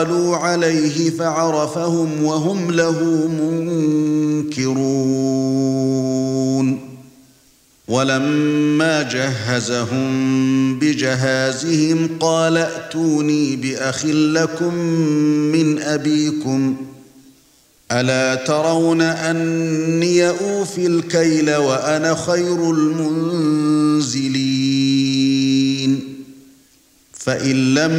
قالوا عليه فعرفهم وهم له منكرون ولما جهزهم بجهازهم قال ائتوني بأخ لكم من أبيكم ألا ترون أني أوفي الكيل وأنا خير المنزلين فإن لم